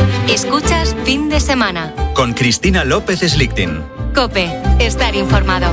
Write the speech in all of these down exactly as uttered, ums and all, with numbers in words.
Escuchas Fin de Semana. Con Cristina López Slichting. COPE. Estar informado.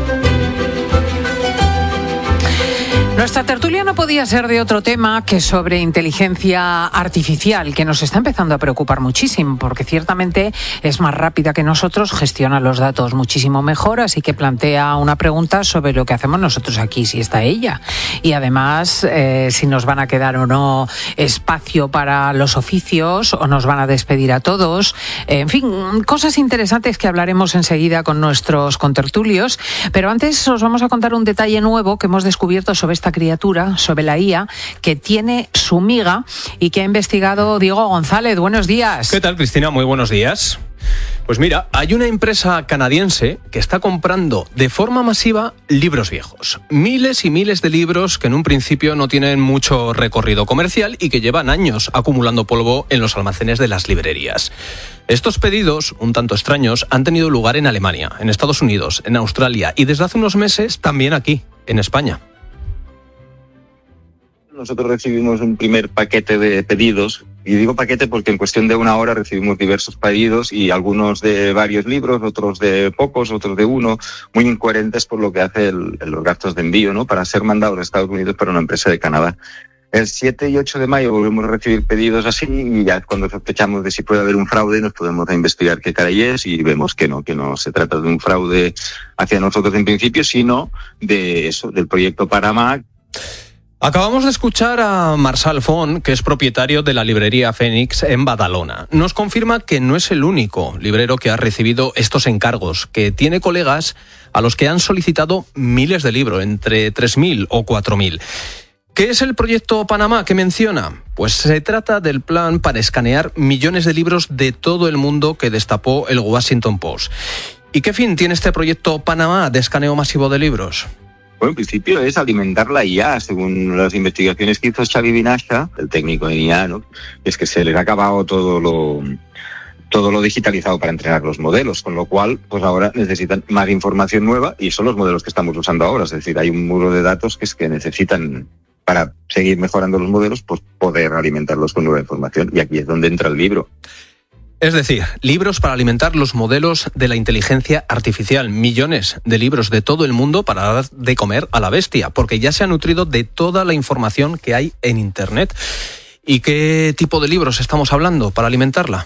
Nuestra tertulia no podía ser de otro tema que sobre inteligencia artificial, que nos está empezando a preocupar muchísimo, porque ciertamente es más rápida que nosotros, gestiona los datos muchísimo mejor, así que plantea una pregunta sobre lo que hacemos nosotros aquí, si está ella. Y además, eh, si nos van a quedar o no espacio para los oficios, o nos van a despedir a todos. En fin, cosas interesantes que hablaremos enseguida con nuestros contertulios. Pero antes os vamos a contar un detalle nuevo que hemos descubierto sobre esta criatura, sobre la I A, que tiene su miga y que ha investigado Diego González. Buenos días. ¿Qué tal, Cristina? Muy buenos días. Pues mira, hay una empresa canadiense que está comprando de forma masiva libros viejos. Miles y miles de libros que en un principio no tienen mucho recorrido comercial y que llevan años acumulando polvo en los almacenes de las librerías. Estos pedidos, un tanto extraños, han tenido lugar en Alemania, en Estados Unidos, en Australia y desde hace unos meses también aquí, en España. Nosotros recibimos un primer paquete de pedidos, y digo paquete porque en cuestión de una hora recibimos diversos pedidos y algunos de varios libros, otros de pocos, otros de uno, muy incoherentes por lo que hace el, los gastos de envío, ¿no? Para ser mandados a Estados Unidos para una empresa de Canadá. El siete y ocho de mayo volvemos a recibir pedidos así y ya cuando sospechamos de si puede haber un fraude nos podemos a investigar qué caray es y vemos que no, que no se trata de un fraude hacia nosotros en principio, sino de eso, del proyecto Panamá. Acabamos de escuchar a Marçal Font, que es propietario de la librería Fénix en Badalona. Nos confirma que no es el único librero que ha recibido estos encargos, que tiene colegas a los que han solicitado miles de libros, entre tres mil o cuatro mil. ¿Qué es el proyecto Panamá que menciona? Pues se trata del plan para escanear millones de libros de todo el mundo que destapó el Washington Post. ¿Y qué fin tiene este proyecto Panamá de escaneo masivo de libros? Bueno, en principio es alimentar la I A, según las investigaciones que hizo Xavi Vinasha, el técnico en I A, ¿no? Es que se les ha acabado todo lo todo lo digitalizado para entrenar los modelos, con lo cual, pues ahora necesitan más información nueva y son los modelos que estamos usando ahora. Es decir, hay un muro de datos que es que necesitan, para seguir mejorando los modelos, pues poder alimentarlos con nueva información. Y aquí es donde entra el libro. Es decir, libros para alimentar los modelos de la inteligencia artificial. Millones de libros de todo el mundo para dar de comer a la bestia, porque ya se ha nutrido de toda la información que hay en Internet. ¿Y qué tipo de libros estamos hablando para alimentarla?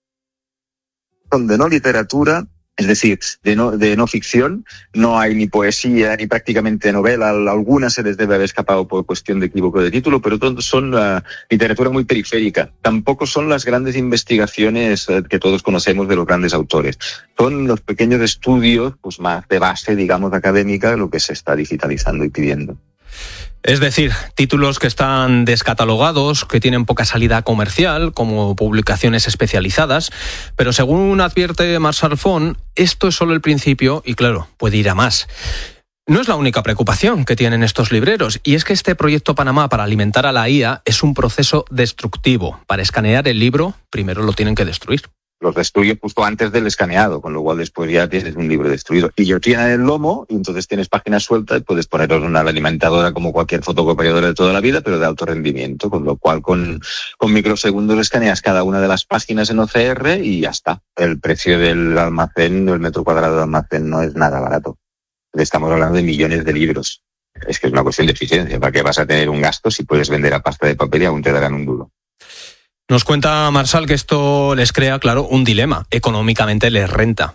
Son de no literatura, es decir, de no, de no ficción, no hay ni poesía ni prácticamente novela, algunas se les debe haber escapado por cuestión de equívoco de título, pero todos son uh, literatura muy periférica. Tampoco son las grandes investigaciones uh, que todos conocemos de los grandes autores. Son los pequeños estudios, pues más de base, digamos, académica, lo que se está digitalizando y pidiendo. Es decir, títulos que están descatalogados, que tienen poca salida comercial, como publicaciones especializadas, pero según advierte Marçal Font, esto es solo el principio y claro, puede ir a más. No es la única preocupación que tienen estos libreros, y es que este proyecto Panamá para alimentar a la I A es un proceso destructivo. Para escanear el libro, primero lo tienen que destruir. Los destruye justo antes del escaneado, con lo cual después ya tienes un libro destruido. Y yo tiene el lomo, y entonces tienes páginas sueltas y puedes poner una alimentadora como cualquier fotocopiadora de toda la vida, pero de alto rendimiento, con lo cual con, con microsegundos escaneas cada una de las páginas en O C R y ya está. El precio del almacén, el metro cuadrado de almacén no es nada barato. Estamos hablando de millones de libros. Es que es una cuestión de eficiencia. ¿Para qué vas a tener un gasto si puedes vender a pasta de papel y aún te darán un duro? Nos cuenta Marçal que esto les crea, claro, un dilema. Económicamente les renta,